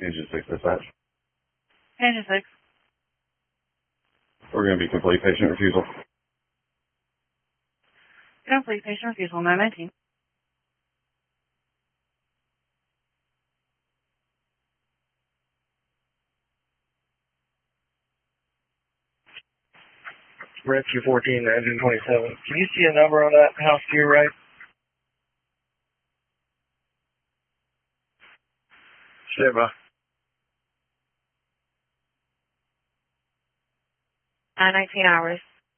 Engine 6 dispatch. Engine 6. We're going to be complete patient refusal. Complete patient refusal, 919. Rescue 14, Engine 27. Can you see a number on that house to your right? Stand by. 19 hours.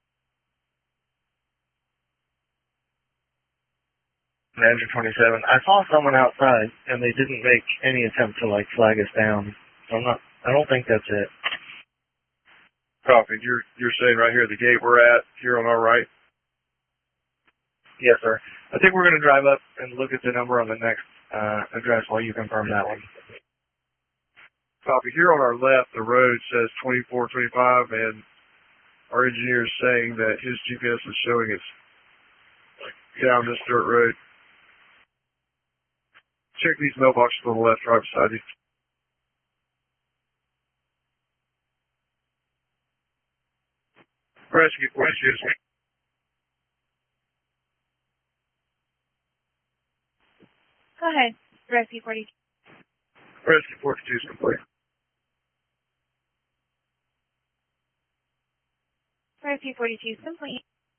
Engine 27. I saw someone outside, and they didn't make any attempt to, flag us down. So I don't think that's it. Copy. You're staying right here at the gate we're at, here on our right? Yes, sir. I think we're going to drive up and look at the number on the next address while you confirm that one. Copy. Here on our left, the road says 2425, and our engineer is saying that his GPS is showing it's down this dirt road. Check these mailboxes on the left, right beside you. Rescue. Go ahead. Rescue 42. Rescue 42 is complete. Rescue 42 is complete.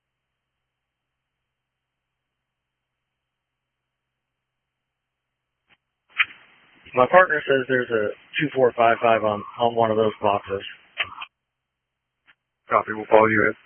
My partner says there's a 2455 on one of those boxes. Copy. We'll follow you in.